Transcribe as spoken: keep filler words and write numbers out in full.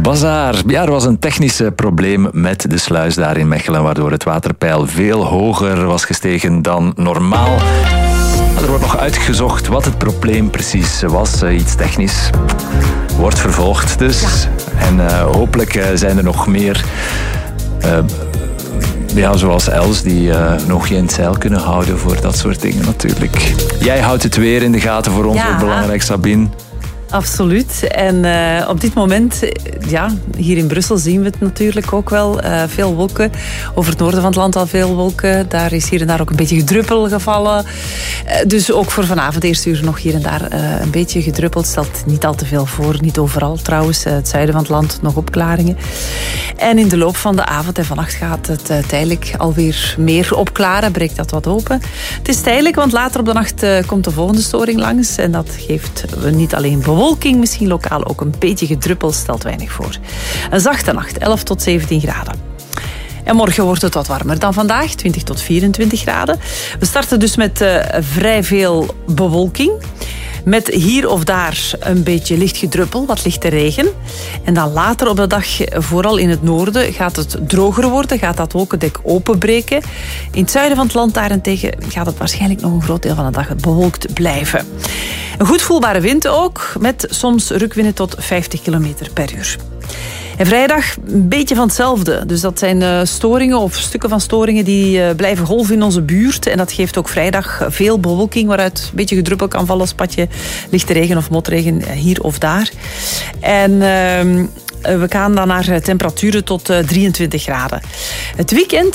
Bazaar. Ja, er was een technisch probleem met de sluis daar in Mechelen, waardoor het waterpeil veel hoger was gestegen dan normaal. Er wordt nog uitgezocht wat het probleem precies was. Iets technisch. Wordt vervolgd dus. Ja. En uh, hopelijk uh, zijn er nog meer... Uh, Ja, zoals Els, die uh, nog geen zeil kunnen houden voor dat soort dingen natuurlijk. Jij houdt het weer in de gaten voor ons, ja. Ook belangrijk, Sabine. Absoluut. En uh, op dit moment, ja, hier in Brussel zien we het natuurlijk ook wel. Uh, veel wolken. Over het noorden van het land al veel wolken. Daar is hier en daar ook een beetje gedruppel gevallen. Uh, dus ook voor vanavond eerst uur nog hier en daar uh, een beetje gedruppeld. Stelt niet al te veel voor. Niet overal trouwens. Uh, het zuiden van het land nog opklaringen. En in de loop van de avond en vannacht gaat het uh, tijdelijk alweer meer opklaren. Breekt dat wat open. Het is tijdelijk, want later op de nacht uh, komt de volgende storing langs. En dat geeft niet alleen bewolking. Bewolking, misschien lokaal ook een beetje gedruppeld, stelt weinig voor. Een zachte nacht, elf tot zeventien graden. En morgen wordt het wat warmer dan vandaag, twintig tot vierentwintig graden. We starten dus met uh, vrij veel bewolking. Met hier of daar een beetje licht gedruppel, wat lichte regen. En dan later op de dag, vooral in het noorden, gaat het droger worden. Gaat dat wolkendek openbreken. In het zuiden van het land daarentegen gaat het waarschijnlijk nog een groot deel van de dag bewolkt blijven. Een goed voelbare wind ook, met soms rukwinden tot vijftig kilometer per uur. En vrijdag een beetje van hetzelfde. Dus dat zijn uh, storingen of stukken van storingen die uh, blijven golven in onze buurt. En dat geeft ook vrijdag veel bewolking, waaruit een beetje gedruppel kan vallen, spatje, lichte regen of motregen uh, hier of daar. En uh, we gaan dan naar temperaturen tot uh, drieëntwintig graden. Het weekend